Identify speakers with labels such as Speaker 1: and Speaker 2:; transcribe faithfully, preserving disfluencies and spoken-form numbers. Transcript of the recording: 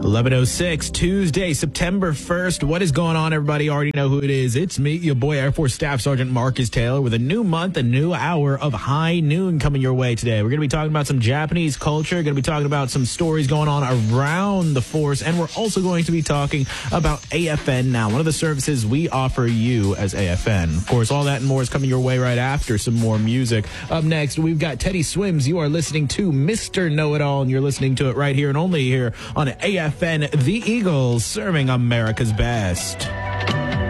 Speaker 1: eleven oh six, Tuesday, September first. What is going on, everybody? You already know who it is. It's me, your boy, Air Force Staff Sergeant Marcus Taylor, with a new month, a new hour of High Noon coming your way today. We're going to be talking about some Japanese culture, going to be talking about some stories going on around the force, and we're also going to be talking about A F N Now, one of the services we offer you as A F N. Of course, all that and more is coming your way right after some more music. Up next, we've got Teddy Swims. You are listening to Mister Know-It-All, and you're listening to it right here and only here on A F N, the Eagles, serving America's best.